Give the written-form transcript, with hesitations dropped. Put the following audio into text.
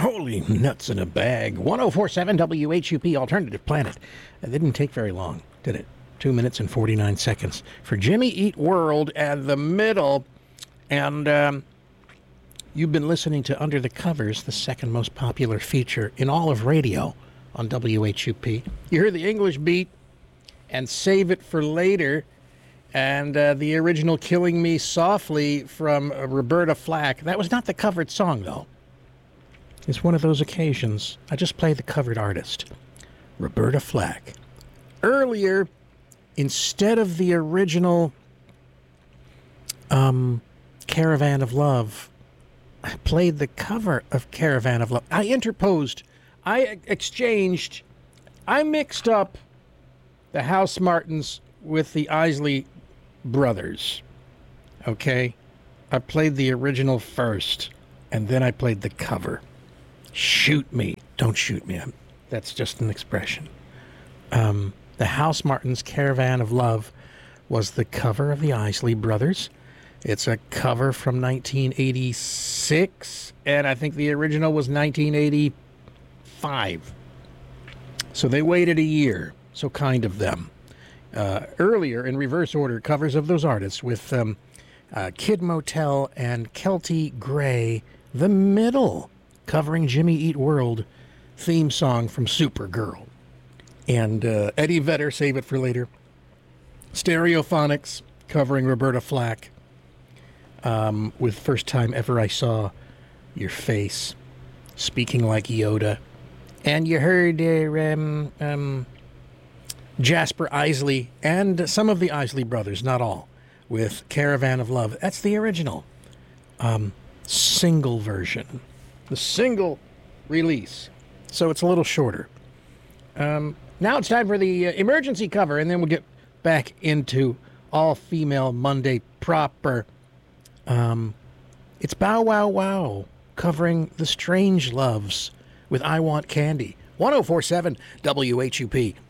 Holy nuts in a bag. 1047 WHUP Alternative Planet. It didn't take very long, did it? 2 minutes and 49 seconds for Jimmy Eat World at the middle. And you've been listening to Under the Covers, the second most popular feature in all of radio on WHUP. You hear the English beat and Save It for Later. And the original Killing Me Softly from Roberta Flack. That was not the covered song, though. It's one of those occasions. I just play the covered artist, Roberta Flack. Earlier, instead of the original Caravan of Love, I played the cover of Caravan of Love. I interposed. I exchanged. I mixed up the House Martins with the Isley Brothers. Okay? I played the original first, and then I played the cover. Shoot me. Don't shoot me. That's just an expression. The House Martins' Caravan of Love was the cover of the Isley Brothers. It's a cover from 1986, and I think the original was 1985. So they waited a year. So kind of them. Earlier, in reverse order, covers of those artists with Kid Motel and Kelty Gray, The Middle, covering Jimmy Eat World theme song from Supergirl. And Eddie Vedder, Save It for Later. Stereophonics, covering Roberta Flack, with First Time Ever I Saw Your Face, Speaking Like Yoda. And you heard Jasper Isley and some of the Isley Brothers, not all, with Caravan of Love. That's the original single version. The single release. So it's a little shorter. Now it's time for the emergency cover, and then we'll get back into all-female Monday proper. It's Bow Wow Wow, covering The Strange Loves with I Want Candy. 1047 WHUP.